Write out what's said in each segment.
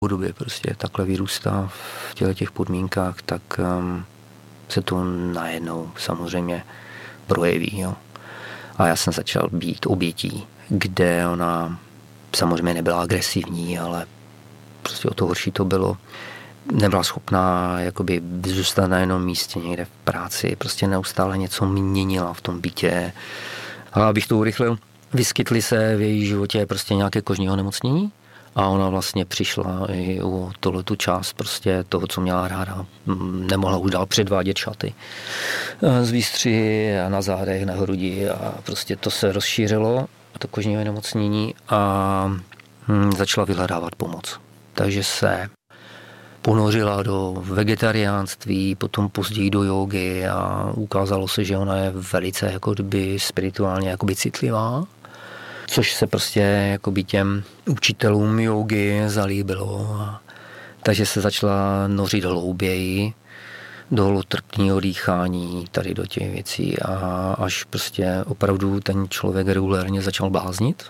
dlouhodobě prostě takhle vyrůstá v těch podmínkách, tak se to najednou samozřejmě projeví. Jo. A já jsem začal být obětí, kde ona samozřejmě nebyla agresivní, ale prostě o to horší to bylo. Nebyla schopná jakoby zůstat na jednom místě někde v práci, prostě neustále něco měnila v tom bytě. A abych to urychlil, vyskytly se v její životě prostě nějaké kožní onemocnění a ona vlastně přišla i o tohletu část prostě toho, co měla ráda. Nemohla už dál předvádět šaty z výstřihy a na zádech, na hrudi a prostě to se rozšířilo, to kožní onemocnění a začala vyhledávat pomoc. Takže se ponořila do vegetariánství, potom později do jógy a ukázalo se, že ona je velice jako kdyby spirituálně jakoby citlivá, což se prostě jakoby těm učitelům jógy zalíbilo. Takže se začala nořit hlouběji do holotrpního dýchání, tady do těch věcí a až prostě opravdu ten člověk regulérně začal bláznit.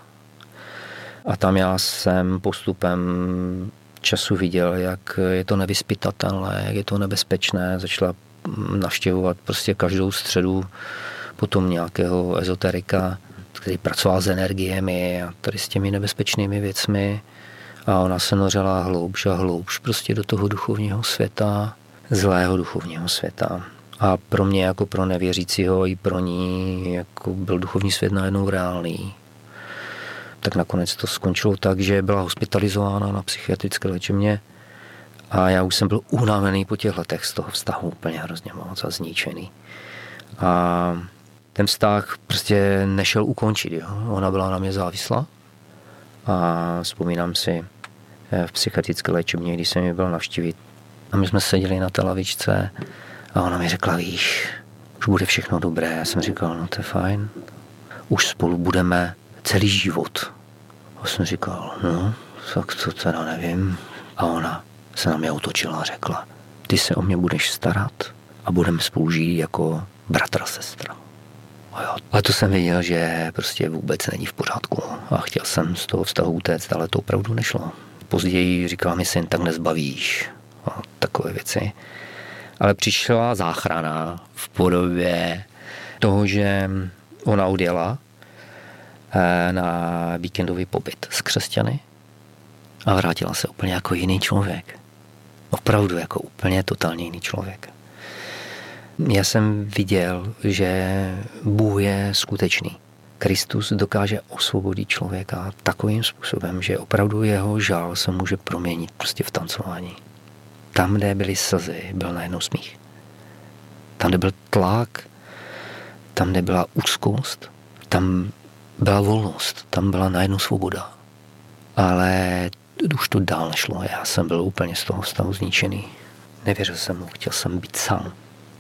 A tam já jsem postupem času viděl, jak je to nevyzpytatelné, jak je to nebezpečné. Začala navštěvovat prostě každou středu potom nějakého ezoterika, který pracoval s energiemi a tady s těmi nebezpečnými věcmi. A ona se nořila hloubš a hloubš prostě do toho duchovního světa, zlého duchovního světa. A pro mě jako pro nevěřícího i pro ní jako byl duchovní svět najednou reálný. Tak nakonec to skončilo tak, že byla hospitalizována na psychiatrické léčebně a já už jsem byl unavený po těch letech z toho vztahu úplně hrozně moc a zničený. A ten vztah prostě nešel ukončit. Jo. Ona byla na mě závislá a vzpomínám si v psychiatrické léčebně, když jsem ji byl navštívit a my jsme seděli na té lavičce a ona mi řekla, víš, už bude všechno dobré. Já jsem říkal, no to je fajn, už spolu budeme celý život. A jsem říkal, no, tak to teda nevím. A ona se na mě otočila a řekla, ty se o mě budeš starat a budeme spolu žít jako bratr a sestra. A jo, ale to jsem věděl, že prostě vůbec není v pořádku a chtěl jsem z toho vztahu utéct, ale to opravdu nešlo. Později říkala mi, syn, tak nezbavíš a takové věci. Ale přišla záchrana v podobě toho, že ona odjela na víkendový pobyt s křesťany a vrátila se úplně jako jiný člověk. Opravdu jako úplně totálně jiný člověk. Já jsem viděl, že Bůh je skutečný. Kristus dokáže osvobodit člověka takovým způsobem, že opravdu jeho žál se může proměnit prostě v tancování. Tam, kde byly slzy, byl najednou smích. Tam, kde byl tlak, tam, kde byla úzkost, tam byla volnost, tam byla najednou svoboda. Ale už to dál nešlo. Já jsem byl úplně z toho stavu zničený. Nevěřil jsem mu, chtěl jsem být sám.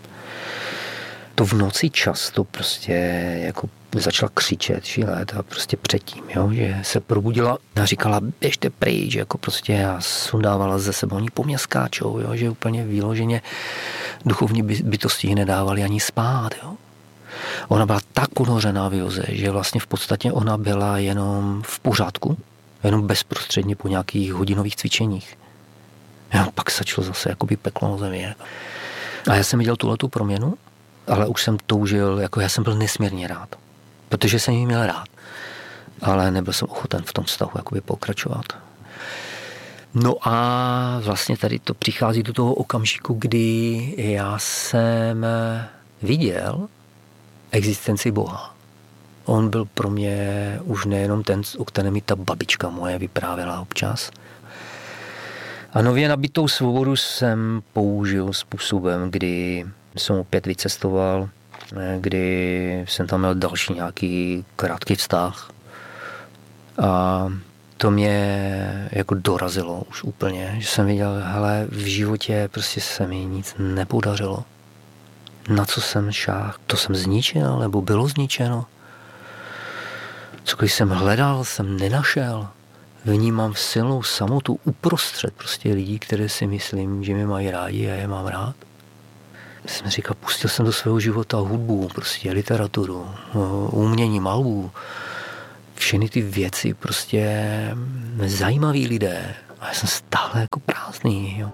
To v noci často prostě jako začala křičet, šílet a prostě předtím, jo, že se probudila a říkala, běžte pryč, jako prostě a sundávala ze sebou, oni po mě skáčou, jo, že úplně vyloženě duchovní bytosti nedávali ani spát, jo. Ona byla tak unořená v józe, že vlastně v podstatě ona byla jenom v pořádku, jenom bezprostředně po nějakých hodinových cvičeních. Jo, pak začalo zase jakoby peklo na zemi. A já jsem viděl tuhletu proměnu, ale už jsem toužil, jako já jsem byl nesmírně rád, protože jsem ji měl rád, ale nebyl jsem ochoten v tom vztahu jakoby pokračovat. No a vlastně tady to přichází do toho okamžiku, kdy já jsem viděl existenci Boha. On byl pro mě už nejenom ten, o kterém mi ta babička moje vyprávěla občas. A nově nabitou svobodu jsem použil způsobem, kdy jsem opět vycestoval, kdy jsem tam měl další nějaký krátký vztah. A to mě jako dorazilo už úplně, že jsem viděl, hele, v životě prostě se mi nic nepodařilo. Na co jsem šáhl, to jsem zničil, nebo bylo zničeno. Cokoliv jsem hledal, jsem nenašel. Vnímám silnou samotu uprostřed prostě lidí, které si myslím, že mě mají rádi a je mám rád. Jsem říkal, pustil jsem do svého života hudbu, prostě literaturu, umění, malbu. Všechny ty věci, prostě zajímaví lidé. A já jsem stále jako prázdný, jo.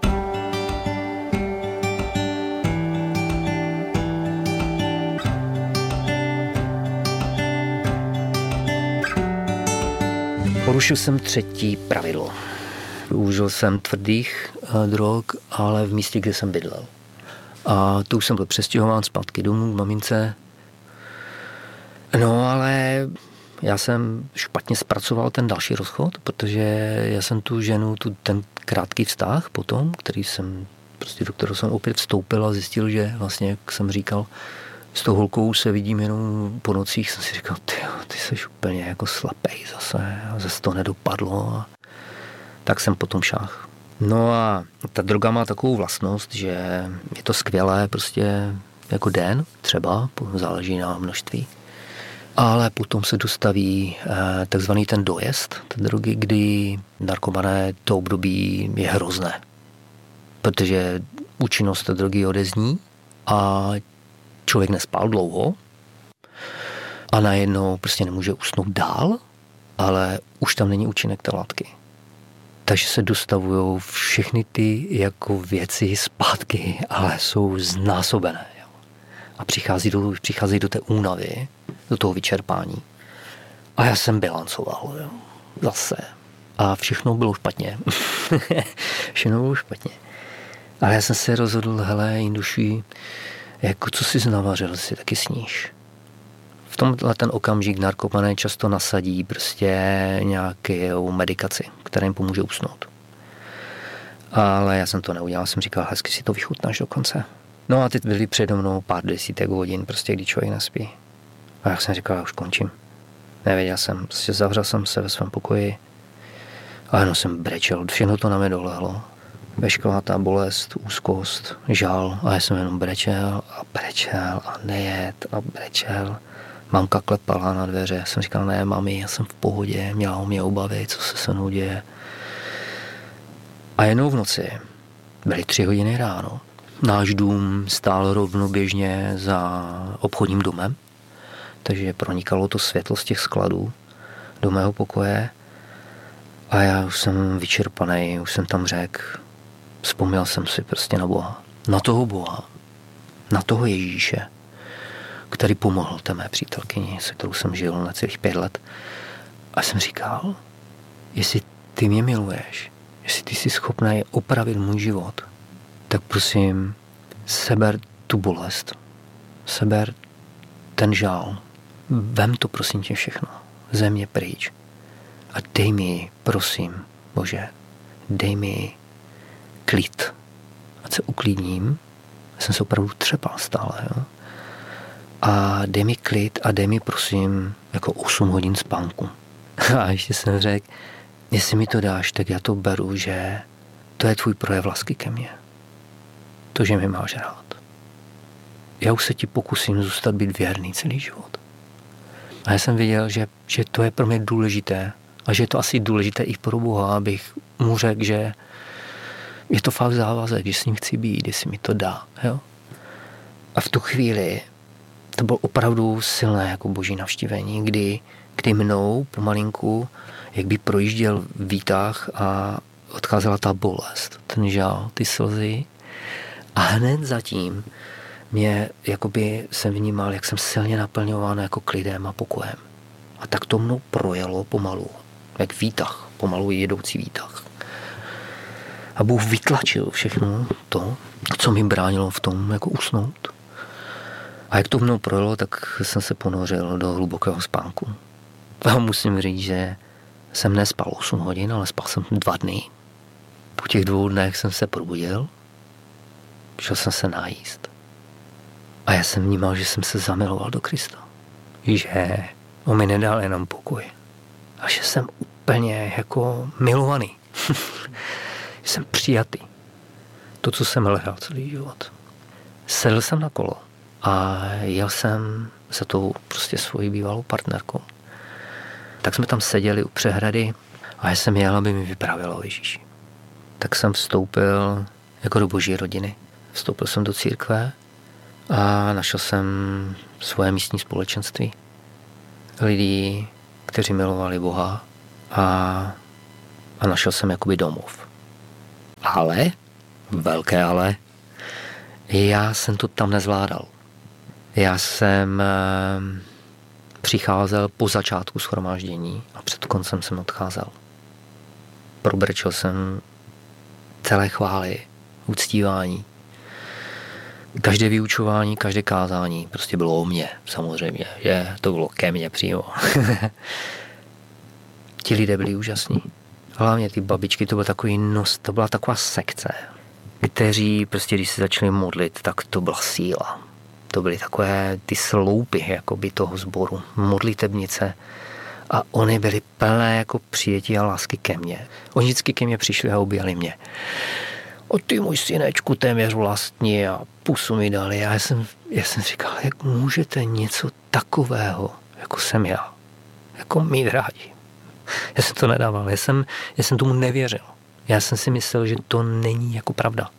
Porušil jsem 3. pravidlo. Užil jsem tvrdých drog, ale v místě, kde jsem bydlel. A to už jsem byl přestěhován zpátky domů k mamince. No ale já jsem špatně zpracoval ten další rozchod, protože já jsem tu ženu, ten krátký vztah potom, do kterého jsem opět vstoupil a zjistil, že vlastně, jak jsem říkal, s tou holkou se vidím jenom po nocích, jsem si říkal, ty jsi úplně jako slepej zase a zase to nedopadlo. A tak jsem potom šáhl. No a ta droga má takovou vlastnost, že je to skvělé prostě jako den, třeba, záleží na množství. Ale potom se dostaví takzvaný ten dojezd té drogy, kdy narkomané to období je hrozné. Protože účinnost té drogy odezní a člověk nespal dlouho a najednou prostě nemůže usnout dál, ale už tam není účinek té látky. Takže se dostavují všechny ty jako věci zpátky, ale jsou znásobené. Jo. A přichází do té únavy, do toho vyčerpání. A já jsem bilancoval, jo. Zase. A všechno bylo špatně. Všechno bylo špatně. Ale já jsem se rozhodl, hele, Jinduši, jako co jsi navařil, si taky sníš. V tomhle ten okamžik narkomané často nasadí prostě nějakou medikaci, která jim pomůže usnout. Ale já jsem to neudělal, jsem říkal, hezky si to vychutnáš do konce. No a teď byli přede mnou pár desítek hodin, prostě kdy člověk nespí. A já jsem říkal, já už končím. Nevěděl jsem, prostě zavřel jsem se ve svém pokoji a jenom jsem brečel, všechno to na mě dolehlo. Veškerá ta bolest, úzkost, žal a já jsem jenom brečel a nejet a brečel. Mamka klepala na dveře, já jsem říkal, ne mami, já jsem v pohodě, měla o mě obavy, co se mnou děje. A jednou v noci, byly 3 hodiny ráno, náš dům stál rovnoběžně za obchodním domem, takže pronikalo to světlo z těch skladů do mého pokoje a já už jsem vyčerpaný, už jsem tam řekl, vzpomněl jsem si prostě na Boha, na toho Ježíše, který pomohl té mé přítelkyni, se kterou jsem žil na celých 5 let. A jsem říkal, jestli ty mě miluješ, jestli ty jsi schopný opravit můj život, tak prosím, seber tu bolest, seber ten žál, vem to prosím tě všechno, ze mě pryč a dej mi, prosím, Bože, dej mi klid, ať se uklidním. Já jsem se opravdu třepal stále, jo? A dej mi klid a dej mi prosím jako 8 hodin spánku. A ještě jsem řekl, jestli mi to dáš, tak já to beru, že to je tvůj projev lásky ke mně. To, že mi máš rád. Já už se ti pokusím zůstat být věrný celý život. A já jsem věděl, že to je pro mě důležité a že je to asi důležité i pro Boha, abych mu řekl, že je to fakt závazek, že s ním chci být, jestli mi to dá. Jo? A v tu chvíli to bylo opravdu silné jako boží navštívení, kdy mnou pomalinku, jak by projížděl výtah a odcházela ta bolest, ten žál, ty slzy. A hned zatím mě jakoby jsem vnímal, jak jsem silně naplňován jako klidem a pokojem. A tak to mnou projelo pomalu, jak výtah, pomalu jedoucí výtah. A Bůh vytlačil všechno to, co mi bránilo v tom jako usnout. A jak to mnou projelo, tak jsem se ponořil do hlubokého spánku. A musím říct, že jsem nespal 8 hodin, ale spal jsem 2 dny. Po těch 2 dnech jsem se probudil, šel jsem se najíst. A já jsem vnímal, že jsem se zamiloval do Krista. Že on mi nedal jenom pokoj. A že jsem úplně jako milovaný. Že jsem přijatý. To, co jsem hledal celý život. Sedl jsem na kolo a jel jsem za tou prostě svojí bývalou partnerkou. Tak jsme tam seděli u přehrady a já jsem jel, aby mi vyprávěla o Ježíši. Tak jsem vstoupil jako do boží rodiny. Vstoupil jsem do církve a našel jsem svoje místní společenství. Lidí, kteří milovali Boha a a našel jsem jakoby domov. Ale, velké ale, já jsem to tam nezvládal. Já jsem přicházel po začátku shromáždění a před koncem jsem odcházel. Probrčel jsem celé chvály, uctívání. Každé vyučování, každé kázání prostě bylo o mně, samozřejmě, že to bylo ke mně přímo. Ti lidé byli úžasní. Hlavně ty babičky, to byl takový nos, to byla taková sekce, kteří prostě, když se začali modlit, tak to byla síla. To byly takové ty sloupy jakoby toho sboru, modlitebnice. A oni byli plné jako přijetí a lásky ke mně. Oni vždycky ke mně přišli a objali mě. O ty můj synečku téměř vlastní a pusu mi dali. A já jsem říkal, jak můžete něco takového, jako jsem já, jako mít rádi. Já jsem to nedával, já jsem tomu nevěřil. Já jsem si myslel, že to není jako pravda.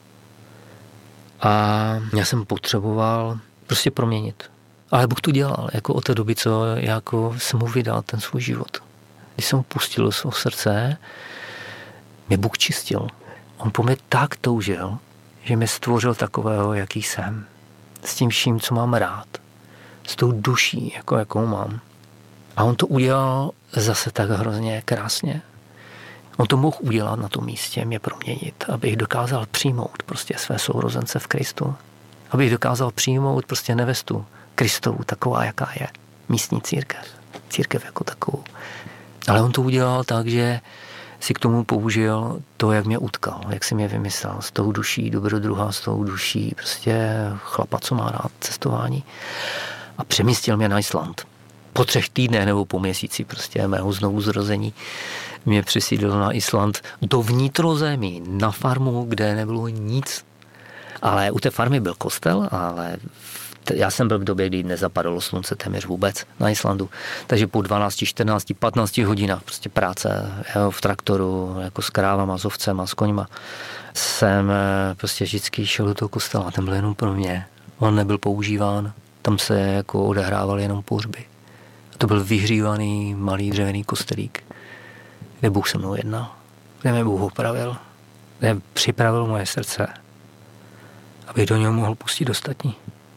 A já jsem potřeboval prostě proměnit. Ale Bůh to dělal, jako od té doby, co jako jsem mu vydal ten svůj život. Když jsem ho pustil do svého srdce, mě Bůh čistil. On po mě tak toužil, že mě stvořil takového, jaký jsem. S tím vším, co mám rád. S tou duší, jakou mám. A on to udělal zase tak hrozně krásně. On to mohl udělat na tom místě, mě proměnit, abych dokázal přijmout prostě své sourozence v Kristu. Abych dokázal přijmout prostě nevestu Kristovu, taková, jaká je. Místní církev. Církev jako takovou. Ale on to udělal tak, že si k tomu použil to, jak mě utkal, jak si mě vymyslel. S tou duší dobrodruha, s tou duší prostě chlapa, co má rád cestování. A přemístil mě na Island. Po 3 týdnech nebo po měsíci prostě mého znovuzrození mě přesídlil na Island do vnitrozemí, na farmu, kde nebylo nic. Ale u té farmy byl kostel, ale já jsem byl v době, kdy nezapadalo slunce téměř vůbec na Islandu. Takže po 12, 14, 15 hodinách prostě práce v traktoru, jako s krávama, s ovcema, s koňma, jsem prostě vždycky šel do toho kostela. Ten byl jenom pro mě. On nebyl používán. Tam se jako odehrávaly jenom pohřby. To byl vyhřívaný malý dřevěný kostelík, kde Bůh se mnou jednal, kde mě Bůh opravil, kde připravil moje srdce, abych do něho mohl pustit ostatní.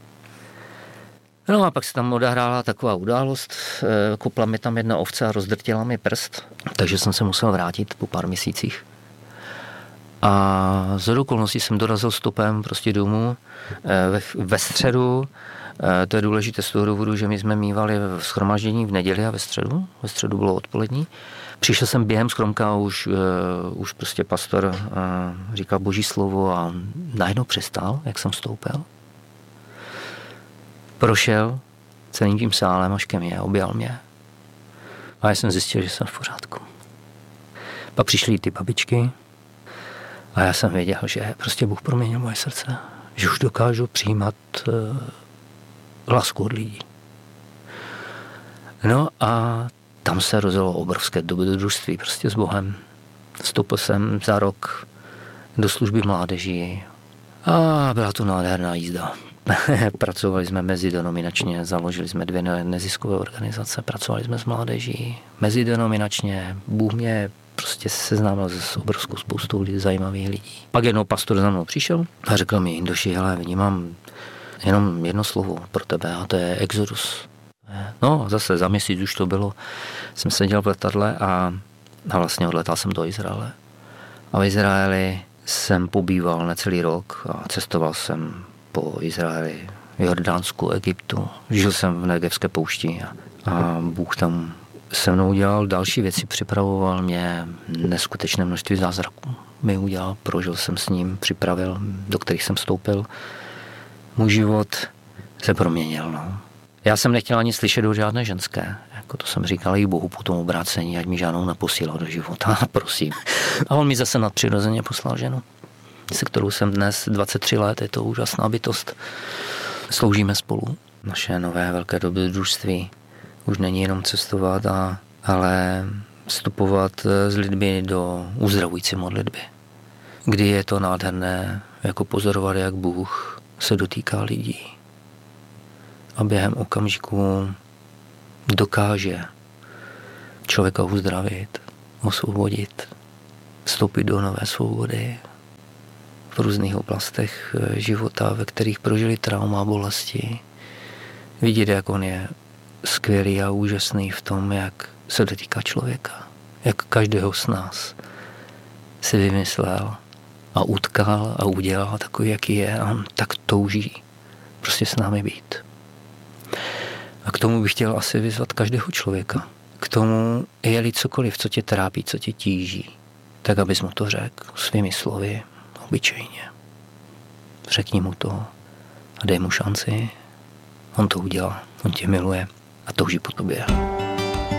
No a pak se tam odehrála taková událost, kopla mi tam jedna ovce a rozdrtila mi prst, takže jsem se musel vrátit po pár měsících. A z okolností jsem dorazil stopem prostě domů ve středu. To je důležité z toho důvodu, že my jsme mívali shromáždění v neděli a ve středu bylo odpolední. Přišel jsem během skromka a už prostě pastor říkal Boží slovo a najednou přestal, jak jsem vstoupil. Prošel celým tím sálem až ke mně, objal mě. A já jsem zjistil, že jsem v pořádku. Pak přišly ty babičky a já jsem věděl, že prostě Bůh proměnil moje srdce. Že už dokážu přijímat lásku od lidí. No a tam se rozjelo obrovské dobrodružství prostě s Bohem. Vstoupil jsem za rok do služby mládeží a byla to nádherná jízda. Pracovali jsme mezidenominačně, založili jsme 2 neziskové organizace, pracovali jsme s mládeží mezidenominačně. Bůh mě prostě seznámil s obrovskou spoustou zajímavých lidí. Pak jednou pastor za mnou přišel a řekl mi, Indoši, hele, mám jenom jedno slovo pro tebe a to je Exodus. No zase za měsíc už to bylo. Jsem seděl v letadle a vlastně odletal jsem do Izraele. A v Izraeli jsem pobýval necelý rok a cestoval jsem po Izraeli, Jordánsku, Egyptu. Žil jsem v Negevské poušti a Bůh tam se mnou udělal další věci, připravoval mě neskutečné množství zázraků. Mi udělal, prožil jsem s ním, připravil, do kterých jsem vstoupil. Můj život se proměnil. No. Já jsem nechtěl ani slyšet o žádné ženské. Jako to jsem říkal i Bohu po tom obrácení, ať mi žádnou neposílal do života, prosím. A on mi zase nadpřirozeně poslal ženu, se kterou jsem dnes 23 let, je to úžasná bytost. Sloužíme spolu. Naše nové velké dobrodružství už není jenom cestovat, ale vstupovat s lidmi do uzdravující modlitby. Kdy je to nádherné jako pozorovat, jak Bůh se dotýká lidí a během okamžiku dokáže člověka uzdravit, osvobodit, vstoupit do nové svobody v různých oblastech života, ve kterých prožili trauma, bolesti. Vidět, jak on je skvělý a úžasný v tom, jak se dotýká člověka. Jak každého z nás si vymyslel a utkal a udělal takový, jaký je, a on tak touží prostě s námi být. A k tomu bych chtěl asi vyzvat každého člověka. K tomu, je-li cokoliv, co tě trápí, co tě tíží, tak abys mu to řekl svými slovy, obyčejně. Řekni mu to a dej mu šanci. On to udělá, on tě miluje a touží po tobě.